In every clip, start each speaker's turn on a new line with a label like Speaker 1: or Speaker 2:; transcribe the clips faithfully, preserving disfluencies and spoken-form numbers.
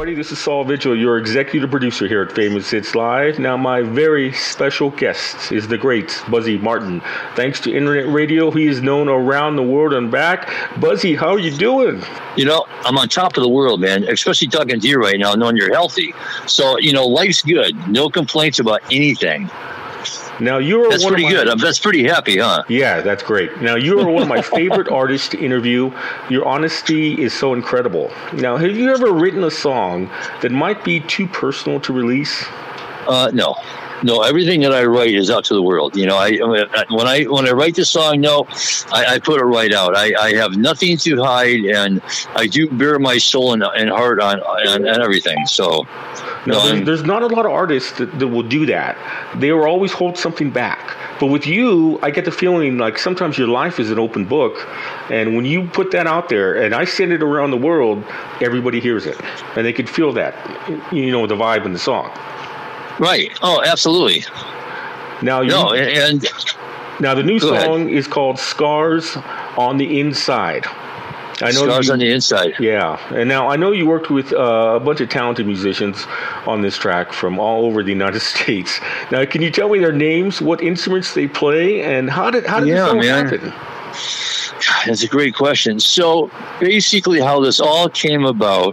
Speaker 1: everybody. This is Saul Vigil, your executive producer here at Famous Hits Live. Now, my very special guest is the great Buzzy Martin. Thanks to internet radio, he is known around the world and back. Buzzy, how are you doing?
Speaker 2: You know, I'm on top of the world, man, especially talking to you right now, knowing you're healthy. So, you know, life's good. No complaints about anything.
Speaker 1: Now, you're
Speaker 2: That's
Speaker 1: one
Speaker 2: pretty
Speaker 1: of my,
Speaker 2: good. I'm, that's pretty happy, huh?
Speaker 1: Yeah, that's great. Now, you are one of my favorite artists to interview. Your honesty is so incredible. Now, have you ever written a song that might be too personal to release?
Speaker 2: Uh, no. No, everything that I write is out to the world. You know, I when I when I write the song, no, I, I put it right out. I, I have nothing to hide, and I do bare my soul and, and heart on, on, on everything. So,
Speaker 1: no, there's, there's not a lot of artists that, that will do that. They will always hold something back. But with you, I get the feeling like sometimes your life is an open book, and when you put that out there, and I send it around the world, everybody hears it, and they could feel that, you know, the vibe in the song.
Speaker 2: Right. Oh, absolutely.
Speaker 1: Now, you,
Speaker 2: no, and
Speaker 1: now the new
Speaker 2: song
Speaker 1: ahead. is called "Scars on the Inside."
Speaker 2: I know Scars you, on the Inside.
Speaker 1: Yeah, and now I know you worked with uh, a bunch of talented musicians on this track from all over the United States. Now, can you tell me their names, what instruments they play, and how did how did
Speaker 2: yeah,
Speaker 1: this all
Speaker 2: man.
Speaker 1: happen?
Speaker 2: That's a great question. So basically, how this all came about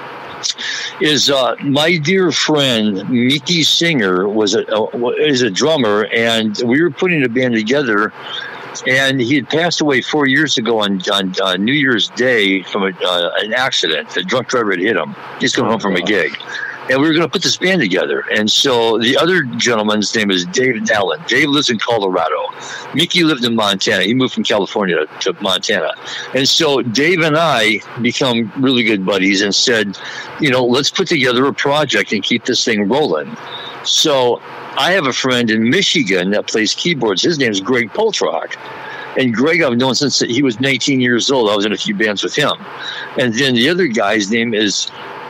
Speaker 2: is uh, my dear friend Mickey Singer was a, a is a drummer, and we were putting a band together. And he had passed away four years ago on, on uh, New Year's Day from a, uh, an accident. A drunk driver had hit him. He's coming home from a gig. And we were going to put this band together. And so the other gentleman's name is Dave Allen. Dave lives in Colorado. Mickey lived in Montana. He moved from California to Montana. And so Dave and I become really good buddies and said, you know, let's put together a project and keep this thing rolling. So I have a friend in Michigan that plays keyboards. His name is Greg Poltrock. And Greg I've known since he was nineteen years old. I was in a few bands with him. And then the other guy's name is,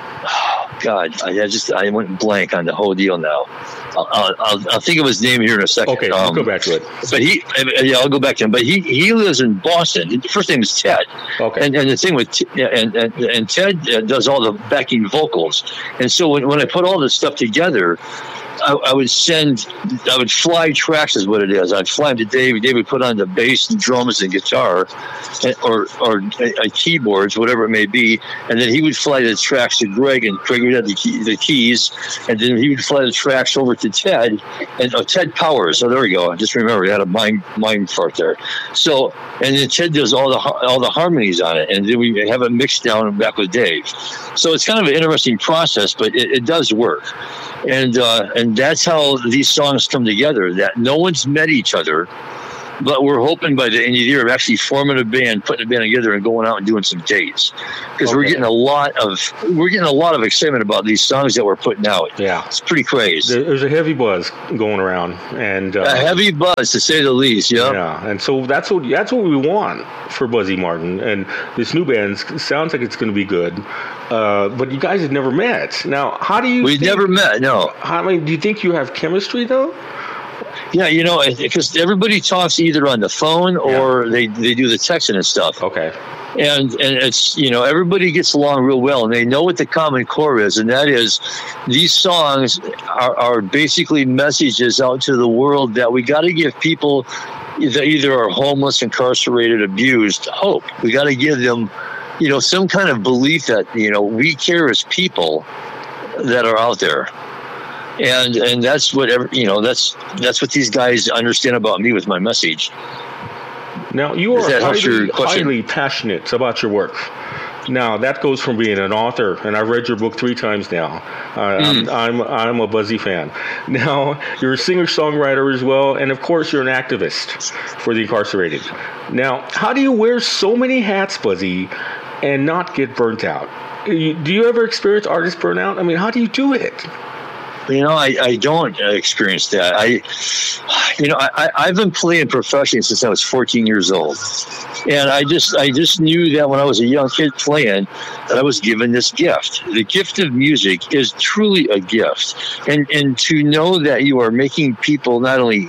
Speaker 2: oh God, I just I went blank on the whole deal now. I'll, I'll, I'll think of his name here in a second.
Speaker 1: Okay,
Speaker 2: um,
Speaker 1: we'll go back to it.
Speaker 2: But he, yeah, I'll go back to him. But he, he lives in Boston. His first name is Ted.
Speaker 1: Okay.
Speaker 2: And and the thing with and and, and Ted does all the backing vocals. And so when, when I put all this stuff together, I, I would send, I would fly tracks is what it is. I'd fly them to Dave. Dave would put on the bass and drums and guitar, and, or or uh, keyboards, whatever it may be, and then he would fly the tracks to Greg, and Greg would have the, key, the keys, and then he would fly the tracks over to Ted, and oh, Ted Powers. So there we go. I just remember he had a mind mind fart there. So and then Ted does all the all the harmonies on it, and then we have it mixed down and back with Dave. So it's kind of an interesting process, but it, it does work. And uh, and that's how these songs come together, that no one's met each other, but we're hoping by the end of the year of actually forming a band, putting a band together and going out and doing some dates. Because okay. we're getting a lot of we're getting a lot of excitement about these songs that we're putting out.
Speaker 1: Yeah.
Speaker 2: It's pretty crazy.
Speaker 1: There's a heavy buzz going around, and uh,
Speaker 2: a heavy buzz to say the least, yeah.
Speaker 1: Yeah. And so that's what that's what we want for Buzzy Martin. And this new band sounds like it's gonna be good. Uh, but you guys have never met. Now, how do you
Speaker 2: We've
Speaker 1: think,
Speaker 2: never met, no.
Speaker 1: How I mean, do you think you have chemistry though?
Speaker 2: Yeah, you know, because everybody talks either on the phone or yeah. they, they do the texting and stuff.
Speaker 1: Okay.
Speaker 2: And and it's, you know, everybody gets along real well, and they know what the common core is, and that is these songs are, are basically messages out to the world that we got to give people that either are homeless, incarcerated, abused, hope. We got to give them, you know, some kind of belief that, you know, we care as people that are out there. And and that's what, you know, that's that's what these guys understand about me with my message.
Speaker 1: Now, you are highly, highly passionate about your work. Now, that goes from being an author, and I've read your book three times now. Uh, mm. I'm, I'm I'm a Buzzy fan. Now, you're a singer-songwriter as well, and of course, you're an activist for the incarcerated. Now, how do you wear so many hats, Buzzy, and not get burnt out? Do you ever experience artist burnout? I mean, how do you do it?
Speaker 2: You know, I, I don't experience that. I, you know, I, I've been playing professionally since I was fourteen years old. And I just I just knew that when I was a young kid playing, that I was given this gift. The gift of music is truly a gift. And and to know that you are making people not only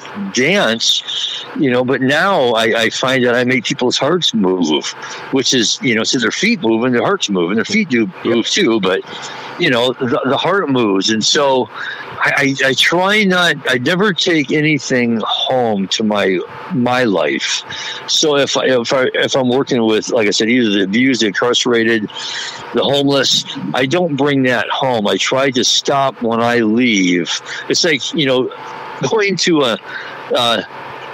Speaker 2: dance, you know, but now I, I find that I make people's hearts move, which is, you know, so their feet move and their hearts move, and their feet do move too, but, you know, the, the heart moves. And so I, I, I try not, I never take anything home to my my life. So if I, if I if I'm working with, like I said, either the abused, the incarcerated, the homeless, I don't bring that home. I try to stop when I leave. It's like, you know, going to a uh,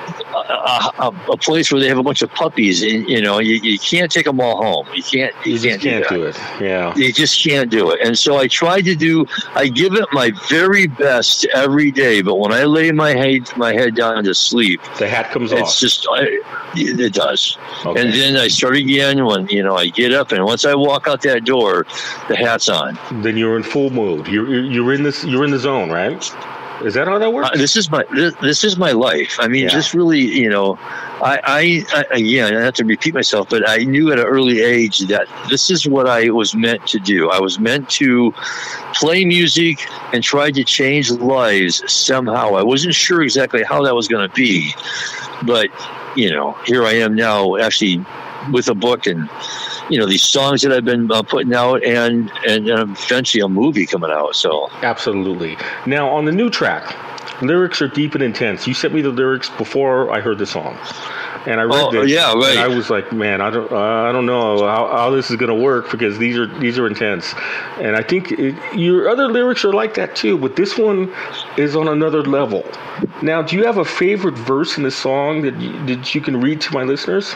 Speaker 2: a, a, a place where they have a bunch of puppies, and you know, you, you can't take them all home. You can't. You,
Speaker 1: you
Speaker 2: can't,
Speaker 1: can't
Speaker 2: do,
Speaker 1: do it. Yeah.
Speaker 2: You just can't do it. And so I try to do. I give it my very best every day. But when I lay my head my head down to sleep,
Speaker 1: the hat comes
Speaker 2: it's
Speaker 1: off.
Speaker 2: It's just I, it does.
Speaker 1: Okay.
Speaker 2: And then I start again when you know I get up, and once I walk out that door, the hat's on.
Speaker 1: Then you're in full mode. You're you're in this. You're in the zone, right? Is that how that works?
Speaker 2: Uh, this is my this, this is my life. I mean, yeah. just really, you know, I, I, I again, I have to repeat myself, but I knew at an early age that this is what I was meant to do. I was meant to play music and try to change lives somehow. I wasn't sure exactly how that was going to be, but you know, here I am now, actually with a book and. You know, these songs that I've been uh, putting out, and, and and eventually a movie coming out. So
Speaker 1: absolutely. Now on the new track, lyrics are deep and intense. You sent me the lyrics before I heard the song, and I read
Speaker 2: oh,
Speaker 1: this.
Speaker 2: Yeah, right.
Speaker 1: And I was like, man, I don't, uh, I don't know how, how this is going to work because these are these are intense, and I think it, your other lyrics are like that too. But this one is on another level. Now, do you have a favorite verse in the song that you, that you can read to my listeners?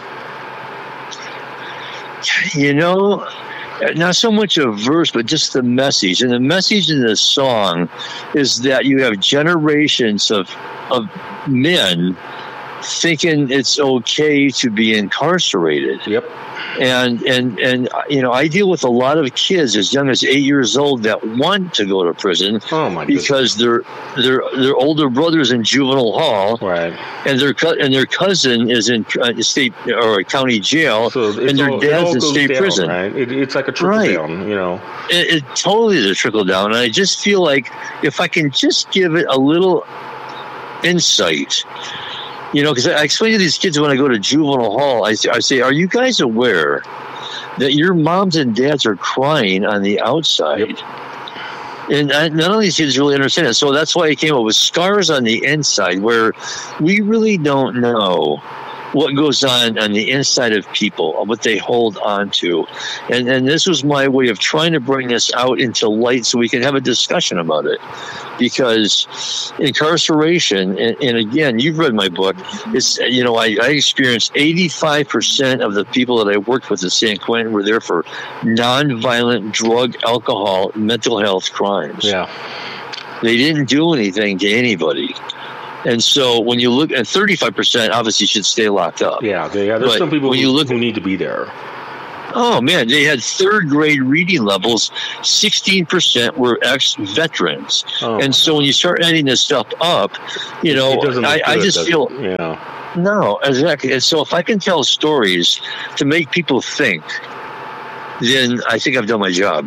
Speaker 2: You know, not so much a verse, but just the message. And the message in this song is that you have generations of of men thinking it's okay to be incarcerated.
Speaker 1: Yep.
Speaker 2: And, and, and, you know, I deal with a lot of kids as young as eight years old that want to go to prison
Speaker 1: oh my
Speaker 2: because their, their, their older brother's in juvenile hall.
Speaker 1: Right.
Speaker 2: And their, and their cousin is in uh, state or county jail.
Speaker 1: So
Speaker 2: and their
Speaker 1: all,
Speaker 2: dad's in state
Speaker 1: down,
Speaker 2: prison.
Speaker 1: Right? It, it's like a trickle
Speaker 2: right.
Speaker 1: down, you know.
Speaker 2: It, it totally is a trickle down. And I just feel like if I can just give it a little insight. You know, because I explain to these kids when I go to juvenile hall, I say, I say, are you guys aware that your moms and dads are crying on the outside? Yep. And I, none of these kids really understand it. So that's why I came up with scars on the inside, where we really don't know what goes on on the inside of people, what they hold on to. And, and this was my way of trying to bring this out into light so we can have a discussion about it. Because incarceration, and, and again, you've read my book, it's, you know, I, I experienced eighty-five percent of the people that I worked with at San Quentin were there for nonviolent drug, alcohol, mental health crimes.
Speaker 1: Yeah.
Speaker 2: They didn't do anything to anybody. And so when you look at thirty-five percent, obviously should stay locked up.
Speaker 1: Yeah, they, yeah there's
Speaker 2: but
Speaker 1: some people
Speaker 2: when
Speaker 1: who,
Speaker 2: you look,
Speaker 1: who need to be there.
Speaker 2: Oh, man, they had third grade reading levels. sixteen percent were ex-veterans. Oh. And so when you start adding this stuff up, you know, I, good, I just feel...
Speaker 1: Yeah.
Speaker 2: No, exactly. And so if I can tell stories to make people think, then I think I've done my job.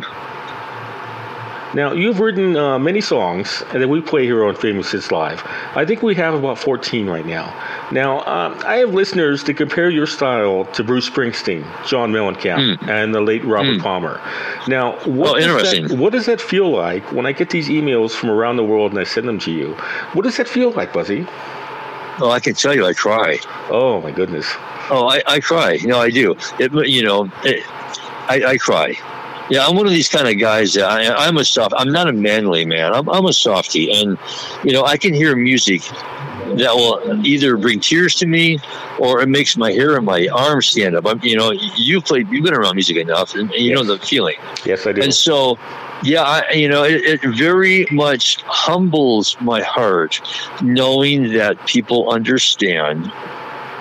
Speaker 1: Now, you've written uh, many songs that we play here on Famous Hits Live. I think we have about fourteen right now. Now, um, I have listeners to compare your style to Bruce Springsteen, John Mellencamp, mm. and the late Robert mm. Palmer. Now, what,
Speaker 2: oh, interesting.
Speaker 1: That, what does that feel like when I get these emails from around the world and I send them to you? What does that feel like, Buzzy?
Speaker 2: Oh, I can tell you I cry.
Speaker 1: Oh, my goodness.
Speaker 2: Oh, I, I cry. You know, I do. It, you know, it, I, I cry. Yeah, I'm one of these kind of guys that I, I'm a soft. I'm not a manly man. I'm, I'm a softie, and you know I can hear music that will either bring tears to me or it makes my hair and my arms stand up. I'm, you know, you played, you've been around music enough, and, and you yes. know the feeling.
Speaker 1: Yes, I do.
Speaker 2: And so, yeah, I, you know, it, it very much humbles my heart knowing that people understand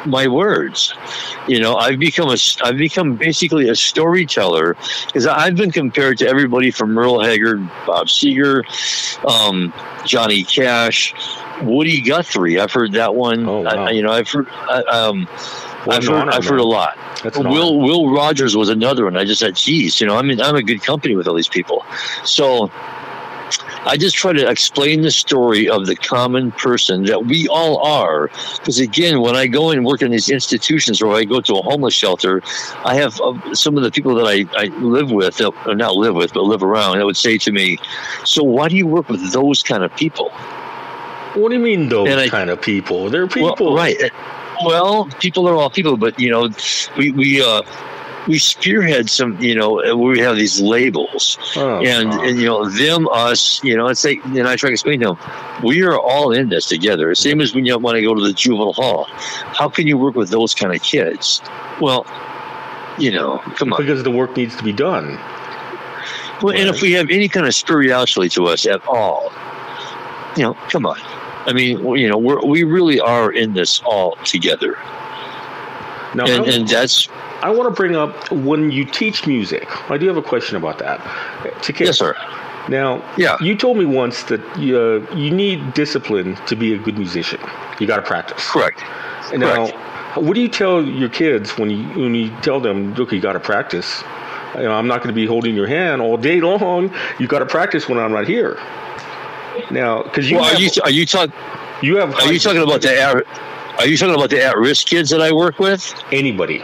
Speaker 2: my words. You know, I've become a, I've become basically a storyteller, because I've been compared to everybody from Merle Haggard, Bob Seger, um, Johnny Cash, Woody Guthrie. I've heard that one.
Speaker 1: Oh, wow.
Speaker 2: I, you know, I've heard, I, um,
Speaker 1: Well,
Speaker 2: I've heard,
Speaker 1: honor,
Speaker 2: I've heard a lot. Will
Speaker 1: honor.
Speaker 2: Will Rogers was another one. I just said, geez, you know, I mean, I'm a good company with all these people. So I just try to explain the story of the common person that we all are. Because again, when I go and work in these institutions, or I go to a homeless shelter, I have uh, some of the people that I, I live with, uh, or not live with, but live around, that would say to me, so why do you work with those kind of people?
Speaker 1: What do you mean those
Speaker 2: I,
Speaker 1: kind of people? They're people.
Speaker 2: Well, right. Well, people are all people, but, you know, we, we, uh, we spearhead some, you know, we have these labels, oh, and, and, you know, them, us, you know, it's like, and I try to explain to them, we are all in this together. Same as when you want to go to the juvenile hall. How can you work with those kind of kids? Well, you know, come on.
Speaker 1: Because the work needs to be done.
Speaker 2: Well, right. And if we have any kind of spirituality to us at all, you know, come on. I mean, you know, we're, we really are in this all together.
Speaker 1: Now, and, and that's... I want to bring up, when you teach music, I do have a question about that. To kids.
Speaker 2: Yes, sir.
Speaker 1: Now, yeah. you told me once that you, uh, you need discipline to be a good musician. You got to practice.
Speaker 2: Correct.
Speaker 1: Now,
Speaker 2: Correct.
Speaker 1: What do you tell your kids when you when you tell them, look, you got to practice? You know, I'm not going to be holding your hand all day long. You got to practice when I'm not here. Now, because you
Speaker 2: well,
Speaker 1: have,
Speaker 2: are you are you talking?
Speaker 1: You have.
Speaker 2: Are you talking about the at, Are you talking about the at-risk kids that I work with?
Speaker 1: Anybody.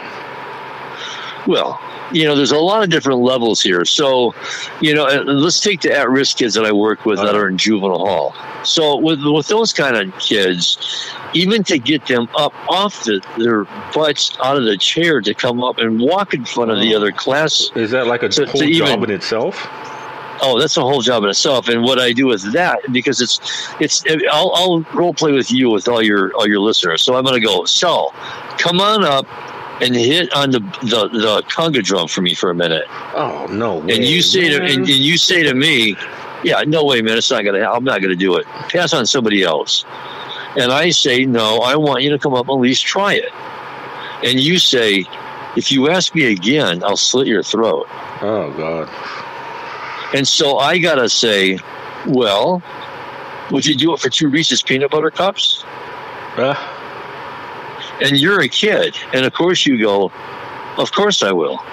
Speaker 2: Well, you know, there's a lot of different levels here. So, you know, let's take the at-risk kids that I work with that are in juvenile hall. So with with those kind of kids, even to get them up off the, their butts out of the chair to come up and walk in front of the other class.
Speaker 1: Is that like a
Speaker 2: to,
Speaker 1: whole
Speaker 2: to
Speaker 1: job
Speaker 2: even,
Speaker 1: in itself?
Speaker 2: Oh, that's a whole job in itself. And what I do with that, because it's, it's, I'll, I'll role play with you with all your, all your listeners. So I'm going to go, so come on up and hit on the, the, the conga drum for me for a minute.
Speaker 1: Oh, no way,
Speaker 2: And you say to, and, and you say to me, yeah, no way, man, it's not going to, I'm not going to do it. Pass on somebody else. And I say, no, I want you to come up and at least try it. And you say, if you ask me again, I'll slit your throat.
Speaker 1: Oh, God.
Speaker 2: And so I got to say, well, would you do it for two Reese's peanut butter cups?
Speaker 1: Uh.
Speaker 2: And you're a kid. And of course you go, of course I will.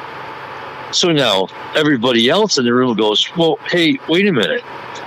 Speaker 2: So now everybody else in the room goes, well, hey, wait a minute.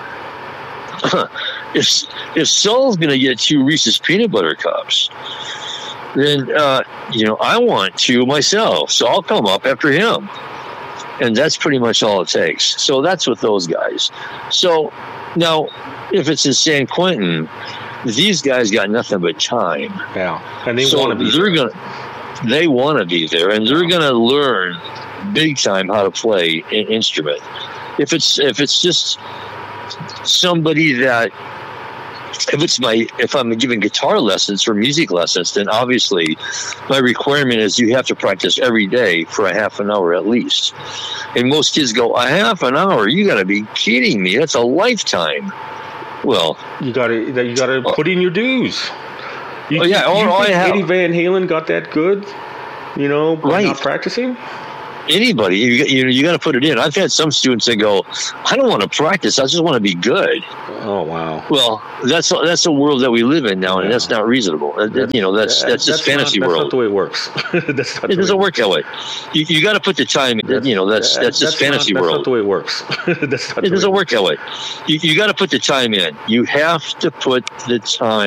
Speaker 2: if, if Saul's going to get two Reese's peanut butter cups, then, uh, you know, I want two myself. So I'll come up after him. And that's pretty much all it takes. So that's with those guys. So now, if it's in San Quentin, these guys got nothing but time.
Speaker 1: Yeah, and they
Speaker 2: so
Speaker 1: want to be
Speaker 2: they're
Speaker 1: there.
Speaker 2: Gonna, they want to be there, and they're going to learn big time how to play an instrument. If it's if it's just somebody that, if it's my, if I'm giving guitar lessons or music lessons, then obviously my requirement is you have to practice every day for a half an hour at least. And most kids go, a half an hour? You got to be kidding me! That's a lifetime. Well,
Speaker 1: you got to you got to uh, put in your dues. You,
Speaker 2: oh yeah, all,
Speaker 1: you
Speaker 2: all
Speaker 1: think
Speaker 2: I have,
Speaker 1: Eddie Van Halen got that good? You know, by
Speaker 2: right.
Speaker 1: not practicing.
Speaker 2: Anybody, you you, you got to put it in. I've had some students that go, I don't want to practice. I just want to be good.
Speaker 1: Oh wow.
Speaker 2: Well, that's that's the world that we live in now, and yeah. that's not reasonable. That's, you know, that's that's, that's just fantasy
Speaker 1: not,
Speaker 2: world.
Speaker 1: That's not the way it works. that's not
Speaker 2: it doesn't work that way. You you got to put the time in. That's, you know, that's that's, that's just fantasy
Speaker 1: not,
Speaker 2: world.
Speaker 1: That's not the way it works. that's not
Speaker 2: it doesn't work that way. You you got to put the time in. You have to put the time.